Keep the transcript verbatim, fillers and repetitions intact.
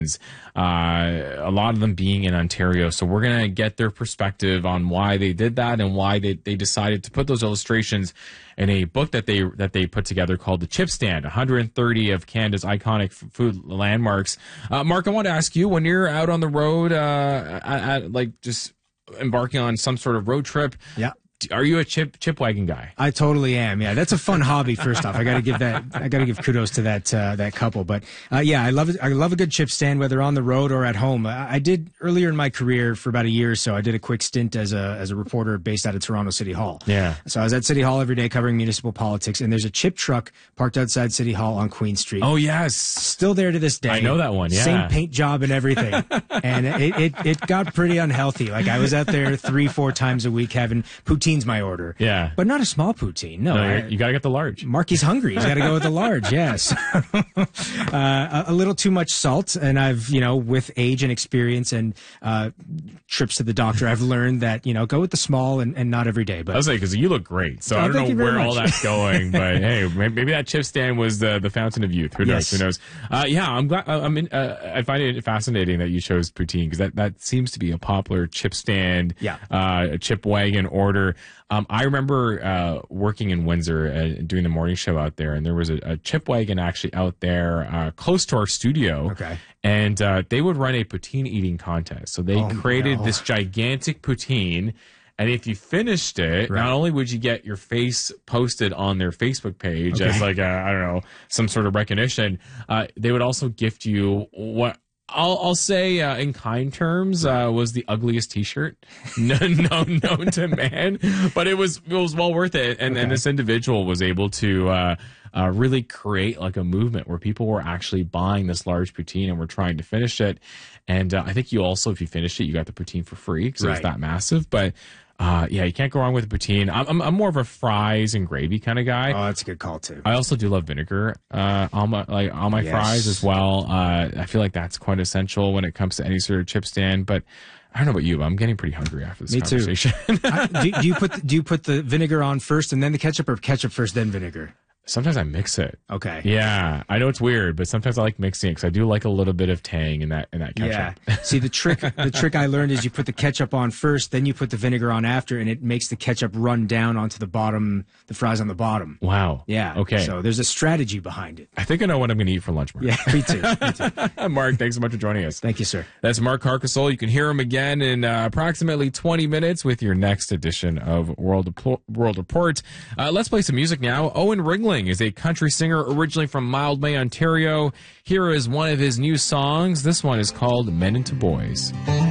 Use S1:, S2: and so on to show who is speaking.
S1: Uh, a lot of them being in Ontario. So we're going to get their perspective on why they did that and why they, they decided to put those illustrations in a book that they that they put together called The Chip Stand, one hundred thirty of Canada's iconic f- food landmarks. Uh, Mark, I want to ask you, when you're out on the road, uh, at, at, like just embarking on some sort of road trip,
S2: yeah.
S1: Are you a chip chip wagon guy?
S2: I totally am. Yeah, that's a fun hobby. First off, I got to give that. I got to give kudos to that uh, that couple. But uh, yeah, I love it. I love a good chip stand, whether on the road or at home. I, I did earlier in my career for about a year or so. I did a quick stint as a as a reporter based out of Toronto City Hall.
S1: Yeah.
S2: So I was at City Hall every day covering municipal politics, and there's a chip truck parked outside City Hall on Queen Street.
S1: Oh yes,
S2: still there to this day.
S1: I know that one. Yeah.
S2: Same paint job and everything, and it, it it got pretty unhealthy. Like I was out there three four times a week having poutine's my order.
S1: Yeah.
S2: Yeah. But not a small poutine. No.
S1: no
S2: I,
S1: you got to get the large.
S2: Marky's hungry. He's got to go with the large. Yes. uh, a, a little too much salt. And I've, you know, with age and experience and uh, trips to the doctor, I've learned that, you know, go with the small and, and not every day. But
S1: I was like, because you look great. So
S2: oh,
S1: I don't know where
S2: much.
S1: all that's going. But hey, maybe, maybe that chip stand was the, the fountain of youth. Who knows?
S2: Yes.
S1: Who knows? Uh, yeah, I'm glad. I'm in, uh, I find it fascinating that you chose poutine because that, that seems to be a popular chip stand,
S2: yeah.
S1: uh, a chip wagon order. Um, I remember uh, working in Windsor and doing the morning show out there, and there was a, a chip wagon actually out there uh, close to our studio.
S2: Okay.
S1: And uh, they would run a poutine eating contest. So they
S2: oh,
S1: created
S2: no.
S1: this gigantic poutine. And if you finished it, right. not only would you get your face posted on their Facebook page okay. as like, a, I don't know, some sort of recognition, uh, they would also gift you what I'll, I'll say uh, in kind terms uh, was the ugliest T-shirt known, known, known to man, but it was it was well worth it. And, okay. and this individual was able to uh, uh, really create like a movement where people were actually buying this large poutine and were trying to finish it. And uh, I think you also, if you finished it, you got the poutine for free because right. it was that massive. But Uh, yeah, you can't go wrong with poutine. I'm, I'm I'm more of a fries and gravy kind of guy.
S2: Oh, that's a good call too.
S1: I also do love vinegar uh, on my like on my yes. fries as well. Uh, I feel like that's quite essential when it comes to any sort of chip stand. But I don't know about you, but I'm getting pretty hungry after this
S2: Me
S1: conversation.
S2: Too. I, do, do you put the, do you put the vinegar on first and then the ketchup, or ketchup first then vinegar?
S1: Sometimes I mix it.
S2: Okay.
S1: Yeah, I know it's weird, but sometimes I like mixing it because I do like a little bit of tang in that in that ketchup.
S2: Yeah. See, the trick the trick I learned is you put the ketchup on first, then you put the vinegar on after, and it makes the ketchup run down onto the bottom, the fries on the bottom.
S1: Wow.
S2: Yeah.
S1: Okay.
S2: So there's a strategy behind it.
S1: I think I know what I'm going to eat for lunch, Mark.
S2: Yeah, me too. Me too.
S1: Mark, thanks so much for joining us.
S2: Thank you, sir.
S1: That's Mark Carcassol. You can hear him again in uh, approximately twenty minutes with your next edition of World World Report. Uh, let's play some music now. Owen Ringling is a country singer originally from Mildmay, Ontario. Here is one of his new songs. This one is called Men into Boys.